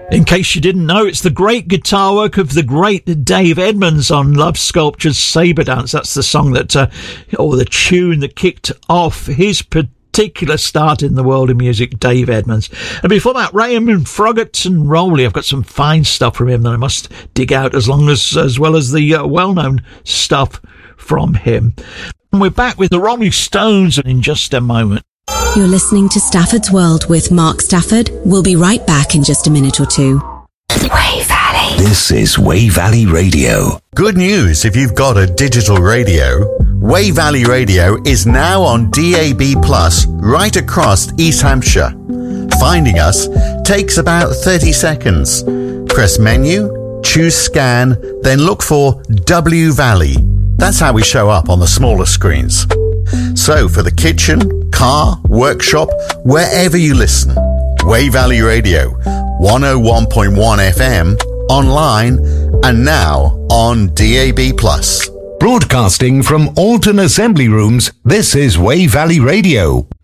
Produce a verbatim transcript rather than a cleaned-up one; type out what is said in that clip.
In case you didn't know, it's the great guitar work of the great Dave Edmunds on Love Sculpture's Sabre Dance. That's the song that, uh, or the tune that kicked off his particular start in the world of music, Dave Edmunds. And before that, Raymond Froggatt and Rowley. I've got some fine stuff from him that I must dig out, as long as, as well as the uh, well-known stuff from him. And we're back with the Rolling Stones in just a moment. You're listening to Stafford's World with Mark Stafford. We'll be right back in just a minute or two. Way Valley. This is Way Valley Radio. Good news if you've got a digital radio. Way Valley Radio is now on D A B plus right across East Hampshire. Finding us takes about thirty seconds. Press menu, choose scan, then look for W Valley. That's how we show up on the smaller screens. So for the kitchen, car, workshop, wherever you listen, Way Valley Radio, one oh one point one F M, online, and now on D A B plus. Broadcasting from Alton Assembly Rooms, this is Way Valley Radio.